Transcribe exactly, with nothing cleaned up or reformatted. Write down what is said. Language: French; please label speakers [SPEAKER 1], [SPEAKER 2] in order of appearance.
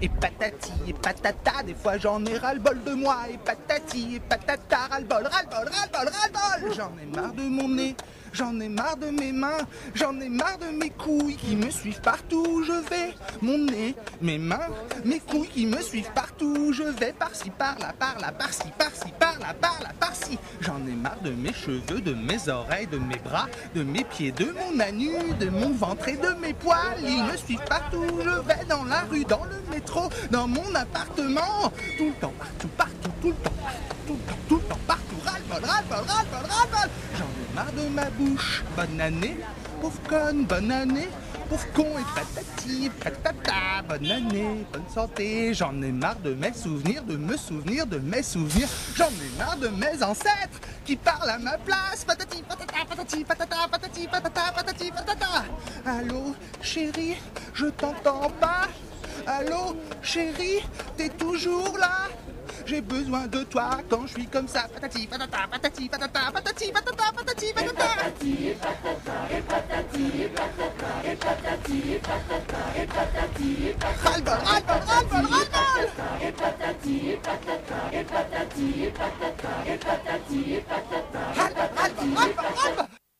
[SPEAKER 1] Et patati et patata, des fois j'en ai ras-le-bol de moi. Et patati et patata, ras-le-bol, ras-le-bol, ras-le-bol, ras-le-bol. J'en ai marre de mon nez, j'en ai marre de mes mains, j'en ai marre de mes couilles qui me suivent partout où je vais. Mon nez, mes mains, mes couilles qui me suivent partout où je vais. Par-ci, par-là, par-là, par-ci, par-ci, par-là, par-là, par-ci. J'en ai marre de mes cheveux, de mes oreilles, de mes bras, de mes pieds, de mon anus, de mon ventre et de mes poils. Ils me suivent partout où je vais, dans la rue, dans le métro, dans mon appartement. Tout le temps, partout, partout, tout le temps, tout le temps, tout le temps, partout. Ras-le-bol, ras-le-bol, ras-le-bol, ras-le-bol. J'en ai marre de ma bouche. Bonne année, pauvre conne, bonne année. Pauvre con et patati, patata, bonne année, bonne santé. J'en ai marre de mes souvenirs, de me souvenir de mes souvenirs. J'en ai marre de mes ancêtres qui parlent à ma place. Patati, patata, patati, patata, patati, patata, patati, patata. Allô, chérie, je t'entends pas. Allô, chérie, t'es toujours là? J'ai besoin de toi quand je suis comme ça. Patati, patata, patati, patata, patati, patata, patati, patata.
[SPEAKER 2] Et patata, et patati, et patata, et patati, et patata, et patati, et patata.
[SPEAKER 1] Ras-le-bol, ras-le-bol, ras-le-bol, ras-le-bol.
[SPEAKER 2] Et patati, et patata, et patati, et patata, et patati, et patata.
[SPEAKER 1] Ras-le-bol, ras-le-bol, ras-le-bol, ras-le-bol.